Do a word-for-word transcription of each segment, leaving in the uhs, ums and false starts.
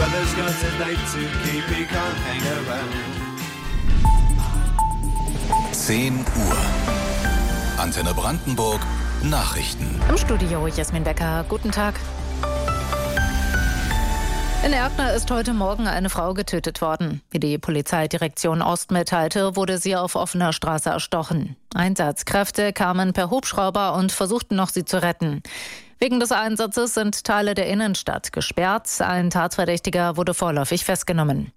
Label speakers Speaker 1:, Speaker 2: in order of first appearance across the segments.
Speaker 1: Brother's got a date to keep, he can't hang around.
Speaker 2: zehn Uhr. Antenne Brandenburg Nachrichten.
Speaker 3: Im Studio Jasmin Becker. Guten Tag. In Erkner ist heute Morgen eine Frau getötet worden. Wie die Polizeidirektion Ost mitteilte, wurde sie auf offener Straße erstochen. Einsatzkräfte kamen per Hubschrauber und versuchten noch, sie zu retten. Wegen des Einsatzes sind Teile der Innenstadt gesperrt. Ein Tatverdächtiger wurde vorläufig festgenommen.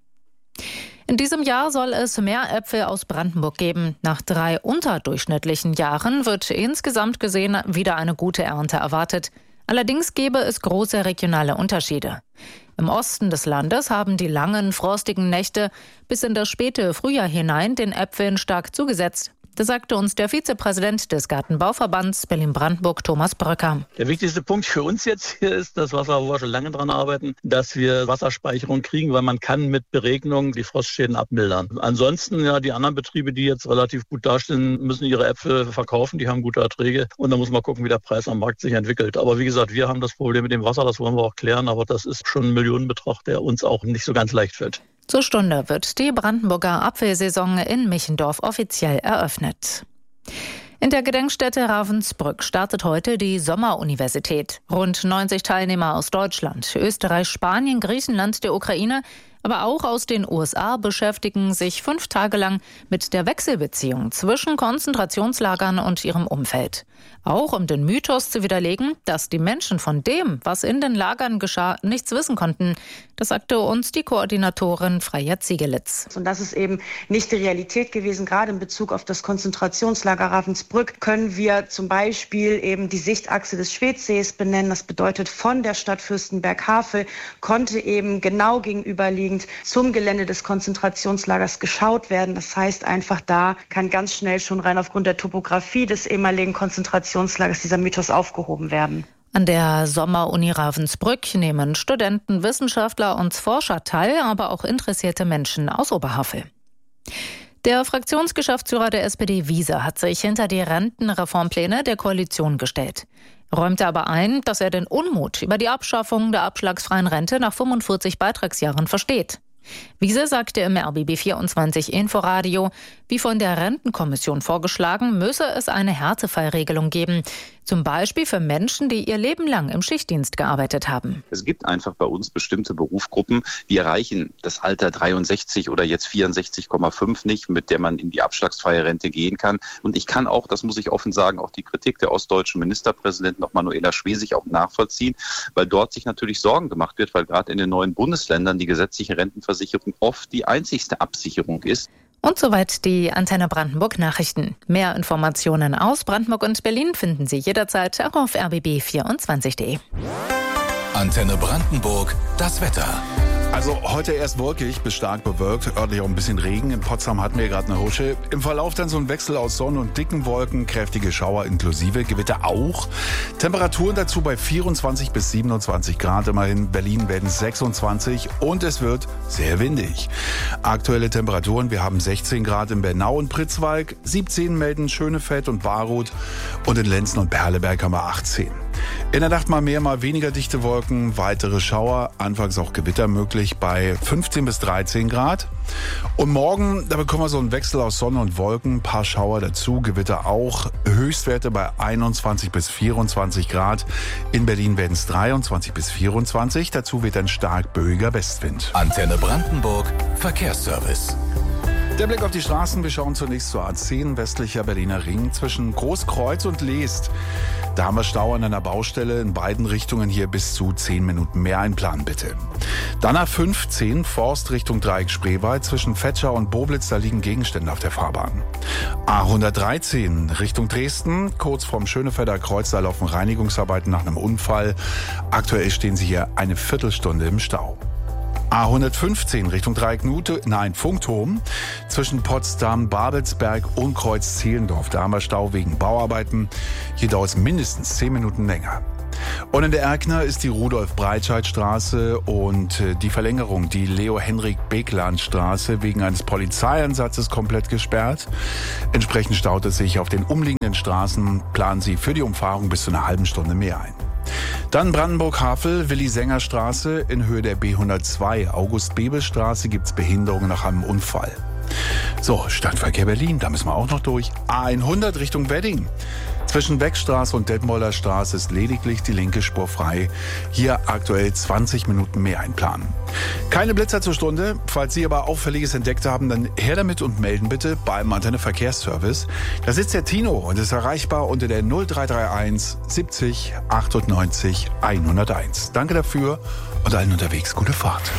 Speaker 3: In diesem Jahr soll es mehr Äpfel aus Brandenburg geben. Nach drei unterdurchschnittlichen Jahren wird insgesamt gesehen wieder eine gute Ernte erwartet. Allerdings gäbe es große regionale Unterschiede. Im Osten des Landes haben die langen, frostigen Nächte bis in das späte Frühjahr hinein den Äpfeln stark zugesetzt. Das sagte uns der Vizepräsident des Gartenbauverbands Berlin-Brandenburg, Thomas Bröcker.
Speaker 4: Der wichtigste Punkt für uns jetzt hier ist, das Wasser, wo wir schon lange dran arbeiten, dass wir Wasserspeicherung kriegen, weil man kann mit Beregnung die Frostschäden abmildern. Ansonsten, ja, die anderen Betriebe, die jetzt relativ gut dastehen, müssen ihre Äpfel verkaufen, die haben gute Erträge und dann muss man gucken, wie der Preis am Markt sich entwickelt. Aber wie gesagt, wir haben das Problem mit dem Wasser, das wollen wir auch klären, aber das ist schon ein Millionenbetrag, der uns auch nicht so ganz leicht fällt.
Speaker 3: Zur Stunde wird die Brandenburger Apfelsaison in Michendorf offiziell eröffnet. In der Gedenkstätte Ravensbrück startet heute die Sommeruniversität. Rund neunzig Teilnehmer aus Deutschland, Österreich, Spanien, Griechenland, der Ukraine, aber auch aus den U S A beschäftigen sich fünf Tage lang mit der Wechselbeziehung zwischen Konzentrationslagern und ihrem Umfeld. Auch um den Mythos zu widerlegen, dass die Menschen von dem, was in den Lagern geschah, nichts wissen konnten. Das sagte uns die Koordinatorin Freya Ziegelitz.
Speaker 5: Und das ist eben nicht die Realität gewesen. Gerade in Bezug auf das Konzentrationslager Ravensbrück können wir zum Beispiel eben die Sichtachse des Schwedsees benennen. Das bedeutet, von der Stadt Fürstenberg-Havel konnte eben genau gegenüberliegend zum Gelände des Konzentrationslagers geschaut werden. Das heißt einfach, da kann ganz schnell schon rein aufgrund der Topografie des ehemaligen Konzentrationslagers dieser Mythos aufgehoben werden.
Speaker 3: An der Sommeruni Ravensbrück nehmen Studenten, Wissenschaftler und Forscher teil, aber auch interessierte Menschen aus Oberhavel. Der Fraktionsgeschäftsführer der S P D Wiese hat sich hinter die Rentenreformpläne der Koalition gestellt. Er räumte aber ein, dass er den Unmut über die Abschaffung der abschlagsfreien Rente nach fünfundvierzig Beitragsjahren versteht. Wiese sagte im R B B vierundzwanzig Inforadio, wie von der Rentenkommission vorgeschlagen, müsse es eine Härtefallregelung geben. Zum Beispiel für Menschen, die ihr Leben lang im Schichtdienst gearbeitet haben.
Speaker 6: Es gibt einfach bei uns bestimmte Berufsgruppen, die erreichen das Alter dreiundsechzig oder jetzt vierundsechzig Komma fünf nicht, mit der man in die abschlagsfreie Rente gehen kann. Und ich kann auch, das muss ich offen sagen, auch die Kritik der ostdeutschen Ministerpräsidentin noch Manuela Schwesig auch nachvollziehen, weil dort sich natürlich Sorgen gemacht wird, weil gerade in den neuen Bundesländern die gesetzliche Rentenversicherung oft die einzigste Absicherung ist.
Speaker 3: Und soweit die Antenne Brandenburg Nachrichten. Mehr Informationen aus Brandenburg und Berlin finden Sie jederzeit auch auf r b b vierundzwanzig punkt de.
Speaker 2: Antenne Brandenburg, das Wetter.
Speaker 7: Also heute erst wolkig bis stark bewölkt, örtlich auch ein bisschen Regen. In Potsdam hatten wir gerade eine Husche. Im Verlauf dann so ein Wechsel aus Sonne und dicken Wolken, kräftige Schauer inklusive, Gewitter auch. Temperaturen dazu bei vierundzwanzig bis siebenundzwanzig Grad immerhin. Berlin werden sechsundzwanzig und es wird sehr windig. Aktuelle Temperaturen, wir haben sechzehn Grad in Bernau und Pritzwalk, siebzehn melden Schönefeld und Baruth und in Lenzen und Perleberg haben wir achtzehn. In der Nacht mal mehr, mal weniger dichte Wolken, weitere Schauer, anfangs auch Gewitter möglich bei fünfzehn bis dreizehn Grad. Und morgen, da bekommen wir so einen Wechsel aus Sonne und Wolken, ein paar Schauer dazu, Gewitter auch, Höchstwerte bei einundzwanzig bis vierundzwanzig Grad. In Berlin werden es dreiundzwanzig bis vierundzwanzig, dazu wird ein stark böiger Westwind.
Speaker 2: Antenne Brandenburg, Verkehrsservice.
Speaker 7: Der Blick auf die Straßen, wir schauen zunächst zur A zehn, westlicher Berliner Ring, zwischen Großkreuz und Leest. Da haben wir Stau an einer Baustelle in beiden Richtungen, hier bis zu zehn Minuten mehr einplanen bitte. Dann A fünfzehn, Forst Richtung Dreieck Spreewald, zwischen Vetschau und Boblitz, da liegen Gegenstände auf der Fahrbahn. A hundertdreizehn, Richtung Dresden, kurz vorm Schönefelder Kreuz, da laufen Reinigungsarbeiten nach einem Unfall. Aktuell stehen Sie hier eine Viertelstunde im Stau. A hundertfünfzehn Richtung Dreieck Nute, nein, Funkturm, zwischen Potsdam, Babelsberg und Kreuz-Zehlendorf. Da haben wir Stau wegen Bauarbeiten. Hier dauert es mindestens zehn Minuten länger. Und in der Erkner ist die Rudolf-Breitscheid-Straße und die Verlängerung, die Leo-Henrik-Beckland-Straße, wegen eines Polizeieinsatzes komplett gesperrt. Entsprechend staut es sich auf den umliegenden Straßen. Planen Sie für die Umfahrung bis zu einer halben Stunde mehr ein. Dann Brandenburg-Havel, Willi-Sänger-Straße in Höhe der B hundertzwei. August-Bebel-Straße gibt es Behinderungen nach einem Unfall. So, Stadtverkehr Berlin, da müssen wir auch noch durch. A hundert Richtung Wedding. Zwischen Weckstraße und Detmolder Straße ist lediglich die linke Spur frei. Hier aktuell zwanzig Minuten mehr einplanen. Keine Blitzer zur Stunde. Falls Sie aber Auffälliges entdeckt haben, dann her damit und melden bitte beim Antenne Verkehrsservice. Da sitzt der Tino und ist erreichbar unter der null drei drei eins siebzig achtundneunzig hunderteins. Danke dafür und allen unterwegs gute Fahrt.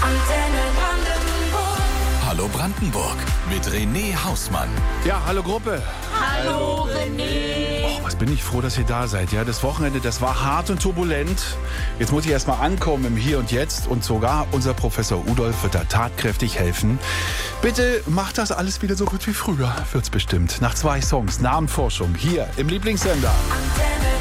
Speaker 2: Hallo Brandenburg mit René Hausmann.
Speaker 7: Ja, hallo Gruppe.
Speaker 8: Hallo René.
Speaker 7: Oh, was bin ich froh, dass ihr da seid. Ja, das Wochenende, das war hart und turbulent. Jetzt muss ich erst mal ankommen im Hier und Jetzt und sogar unser Professor Udolf wird da tatkräftig helfen. Bitte macht das alles wieder so gut wie früher. Wird's bestimmt. Nach zwei Songs, Namenforschung, hier im Lieblingssender.